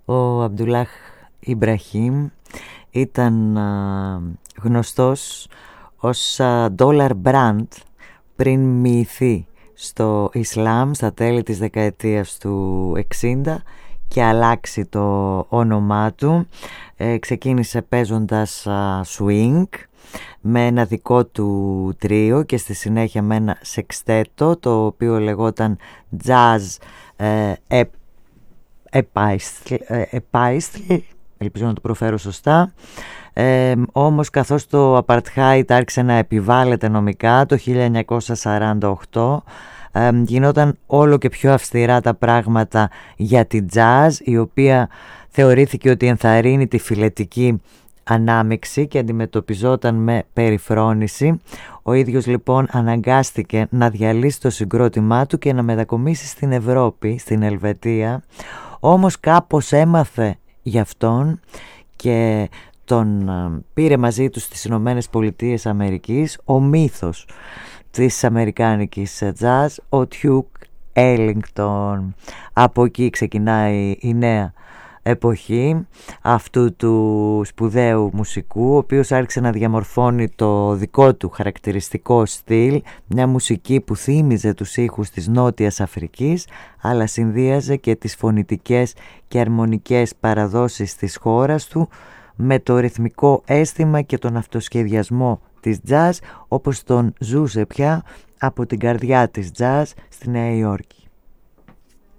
Ο Αμπτουλάχ Ιμπραχήμ ήταν γνωστός ως Dollar Brand πριν μοιηθεί στο Ισλάμ στα τέλη της δεκαετίας του 60 και αλλάξει το όνομά του. Ξεκίνησε παίζοντας swing με ένα δικό του τρίο και στη συνέχεια με ένα σεξτέτο, το οποίο λεγόταν Jazz Epaistle, ελπίζω να το προφέρω σωστά. Όμως καθώς το Apartheid άρχισε να επιβάλλεται νομικά το 1948, γινόταν όλο και πιο αυστηρά τα πράγματα για την jazz, η οποία θεωρήθηκε ότι ενθαρρύνει τη φιλετική ανάμειξη και αντιμετωπιζόταν με περιφρόνηση. Ο ίδιος λοιπόν αναγκάστηκε να διαλύσει το συγκρότημά του και να μετακομίσει στην Ευρώπη, στην Ελβετία. Όμως κάπως έμαθε γι' αυτόν και τον πήρε μαζί του στις Ηνωμένες Πολιτείες Αμερικής ο μύθος της αμερικάνικης jazz, ο Duke Ellington. Από εκεί ξεκινάει η νέα εποχή αυτού του σπουδαίου μουσικού, ο οποίος άρχισε να διαμορφώνει το δικό του χαρακτηριστικό στυλ, μια μουσική που θύμιζε τους ήχους της Νότιας Αφρικής, αλλά συνδύαζε και τις φωνητικές και αρμονικές παραδόσεις της χώρας του με το ρυθμικό αίσθημα και τον αυτοσχεδιασμό της jazz, όπως τον ζούσε πια από την καρδιά της jazz στη Νέα Υόρκη.